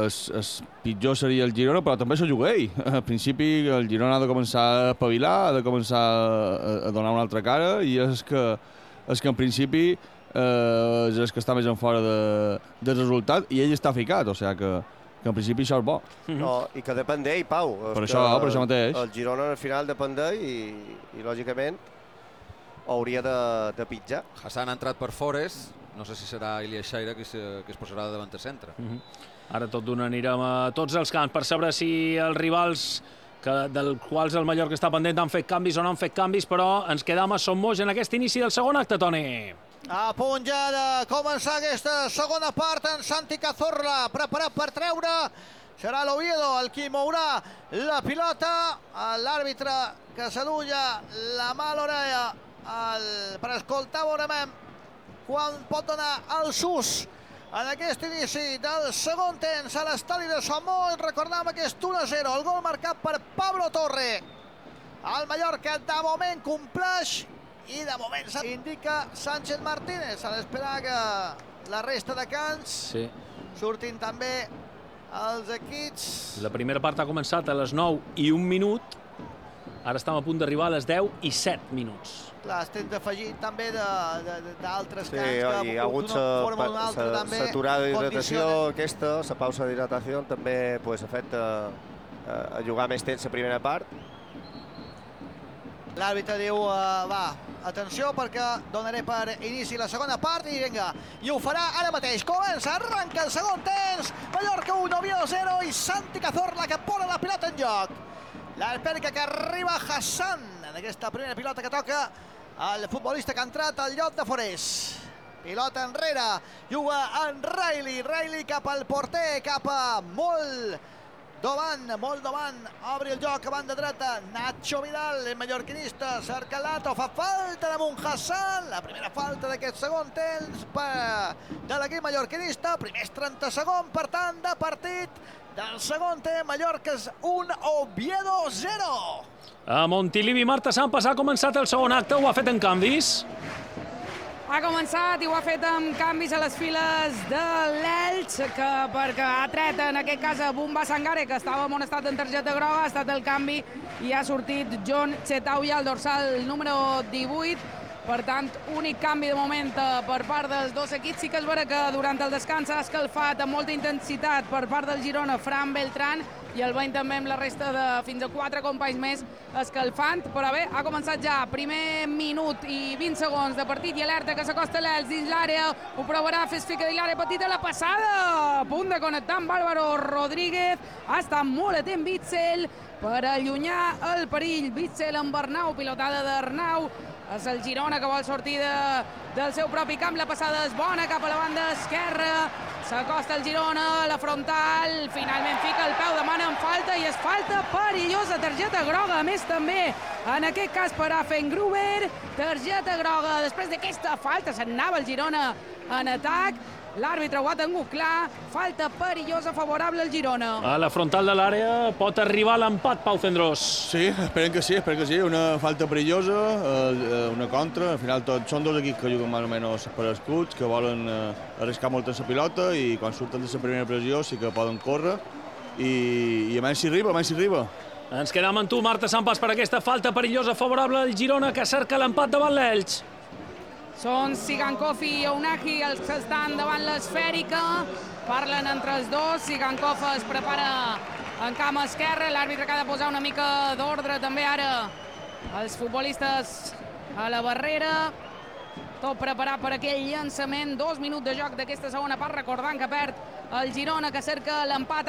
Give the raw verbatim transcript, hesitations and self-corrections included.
el pitjor seria el Girona, però també s'ho juga ell. Al principi el Girona ha de començar a espavilar, ha de començar a donar una altra cara, i és que, és que en principi eh, és el que està més en fora de, del resultat, i ell està ficat, o sigui que, que en principi això és bo. No, i que depèn d'ell, Pau. Per això, per això mateix. El Girona al final depèn d'ell i, i lògicament hauria de, de pitjar. Hassan ha entrat per Fores, no sé si serà Ilia Xaira que, se, que es posarà davant de centre. Uh -huh. Ara tot d'una anirem a tots els camps per saber si els rivals que, del quals el Mallorca està pendent han fet canvis o no han fet canvis, però ens quedam a Son Moix en aquest inici del segon acte, Toni. A punt ja de començar aquesta segona part, en Santi Cazorla preparat per treure. Serà l'Oviedo el qui mourà la pilota. L'àrbitre que s'adulla la mà a l'orella per escoltar, veurem quan pot donar el sus en aquest inici del segon temps a l'estadi de Son Moix. Recordem aquest u a zero, el gol marcat per Pablo Torre. El Mallorca de moment compleix i de moment s'indica Sánchez Martínez, a l'espera que la resta de cants sí. surtin també els equips. La primera part ha començat a les nou i un minut, ara estem a punt d'arribar a les deu i set minuts. Clar, estem d'afegir també d'altres sí, cants que hi ha hagut l'aturada d'hidratació aquesta, la pausa d'hidratació també pues, ha fet a, a jugar més temps la primera part. L'àrbitre diu, uh, va, atenció perquè donaré per inici la segona part i vinga, i ho farà ara mateix. Comença, arranca el segon temps, Mallorca u, Oviedo zero i Santi Cazorla que posa la pilota en joc. L'Alperca que arriba Hassan en aquesta primera pilota que toca el futbolista que ha entrat al lloc de Forés. Pilota enrere, juga en Riley, Riley cap al porter, cap a molt davant, molt davant, obre el joc a banda dreta, Nacho Vidal, el mallorquinista, cerca l'Ato, fa falta damunt Hassan, la primera falta d'aquest segon temps de l'equip mallorquinista, primers trenta segons, per tant, de partit del segon temps, Mallorca un, Oviedo zero. A Montilivi, Marta Sampas ha començat el segon acte, ho ha fet en canvis? Ha començat i ho ha fet amb canvis a les files de l'Elx, que perquè ha tret en aquest cas a Bumba Sangare, que estava amonestat en targeta groga, ha estat el canvi i ha sortit John Chetauia, el dorsal número divuit. Per tant, únic canvi de moment per part dels dos equips. Sí que és vera que durant el descans ha escalfat amb molta intensitat per part del Girona Fran Beltrán, i el veiem també amb la resta de fins a quatre companys més escalfant, però bé, ha començat ja primer minut i vint segons de partit i alerta que s'acosta l'Elx dins l'àrea, ho provarà, fes fica de l'àrea petita, la passada a punt de connectar amb Álvaro Rodríguez, ha estat molt atent Witsel per allunyar el perill. Witsel amb Arnau, pilotada d'Arnau, és el Girona que vol sortir de, del seu propi camp, la passada és bona cap a la banda esquerra, s'acosta el Girona, la frontal, finalment fica el peu, demana en falta i és falta perillosa, targeta groga, a més també en aquest cas per Affengruber, targeta groga, després d'aquesta falta se'n anava el Girona en atac, l'àrbitre ho ha tingut clar, falta perillosa favorable al Girona. A la frontal de l'àrea pot arribar l'empat, Pau Cendrós. Sí, esperem que sí, esperem que sí, una falta perillosa, una contra, al final tots són dos equips que juguen més o menys per escuts, que volen arriscar molt en la pilota i quan surten de la primera pressió sí que poden córrer i, i a menys si arriba, a menys si arriba. Ens quedem amb tu, Marta Sampas, per aquesta falta perillosa favorable al Girona que cerca l'empat davant l'Elx. Són Sigankov i Ounahi els que estan davant l'esfèrica. Parlen entre els dos. Sigankov es prepara en camp esquerre. L'àrbitre que ha de posar una mica d'ordre també ara. Els futbolistes a la barrera. Tot preparat per aquell llançament. Dos minuts de joc d'aquesta segona part. Recordant que perd el Girona, que cerca l'empat.